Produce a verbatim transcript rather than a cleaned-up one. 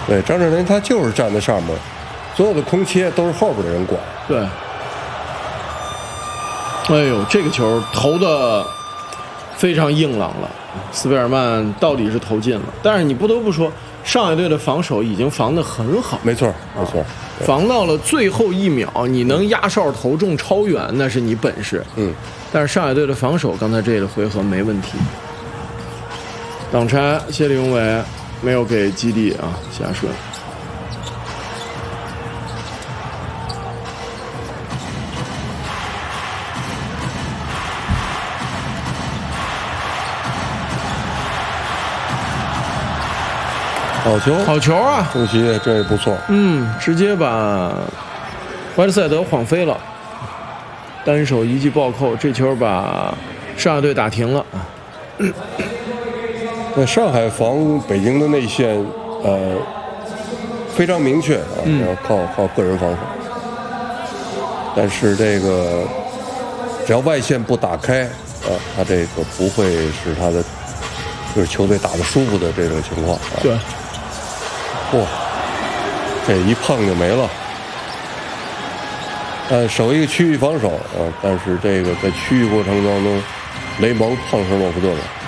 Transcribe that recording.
对，张镇麟他就是站在上面，所有的空切都是后边的人管。 对。哎呦，这个球投的非常硬朗了，斯贝尔曼到底是投进了，但是你不得不说，上海队的防守已经防得很好。 没错，没错。 防到了最后一秒，你能压哨投中超远，那是你本事。 嗯， 但是上海队的防守刚才这个回合没问题。挡拆，谢立永伟没有给基地啊，下顺。 好球， 好球啊！ 中西这也不错。 嗯，直接把怀特塞德晃飞了，单手一记暴扣，这球把上海队打停了。 那上海防北京的内线，呃，非常明确啊， 嗯、 要靠靠个人防守。但是这个只要外线不打开啊，他这个不会使他的就是球队打得舒服的这种情况啊。 对。 哇，这一碰就没了。呃，守一个区域防守啊，但是这个在区域过程当中，雷蒙碰上洛夫顿了。